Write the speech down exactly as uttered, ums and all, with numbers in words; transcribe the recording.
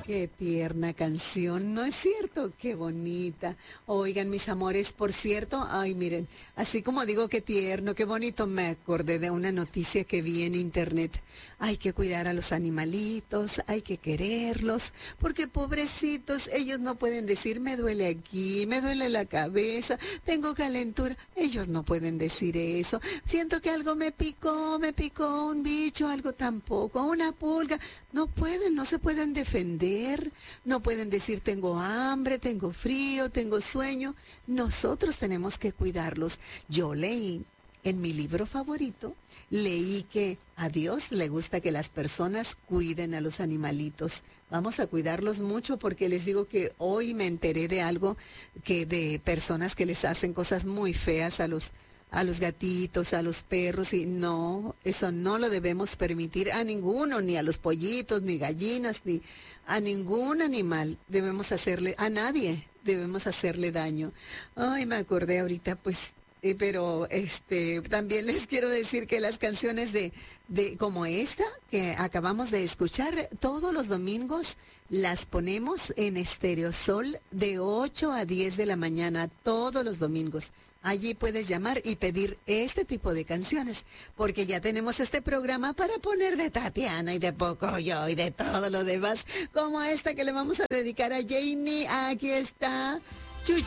Qué tierna canción, ¿no es cierto? Qué bonita. Oigan, mis amores, por cierto, ay, miren, así como digo qué tierno, qué bonito, me acordé de una noticia que vi en internet. Hay que cuidar a los animalitos, hay que quererlos, porque pobrecitos, ellos no pueden decir, me duele aquí, me duele la cabeza, tengo calentura. Ellos no pueden decir eso. Siento que algo me picó, me picó un bicho, algo tampoco, una pulga. No pueden, no se pueden defender. No pueden decir tengo hambre, tengo frío, tengo sueño. Nosotros tenemos que cuidarlos. Yo leí en mi libro favorito, leí que a Dios le gusta que las personas cuiden a los animalitos. Vamos a cuidarlos mucho porque les digo que hoy me enteré de algo que de personas que les hacen cosas muy feas a los a los gatitos, a los perros, y no, eso no lo debemos permitir a ninguno, ni a los pollitos, ni gallinas, ni a ningún animal debemos hacerle, a nadie debemos hacerle daño. Ay, me acordé ahorita, pues, eh, pero este, también les quiero decir que las canciones de, de, como esta, que acabamos de escuchar, todos los domingos las ponemos en Estéreo Sol de ocho a diez de la mañana, todos los domingos. Allí puedes llamar y pedir este tipo de canciones, porque ya tenemos este programa para poner de Tatiana y de Pocoyo y de todo lo demás, como esta que le vamos a dedicar a Janie. Aquí está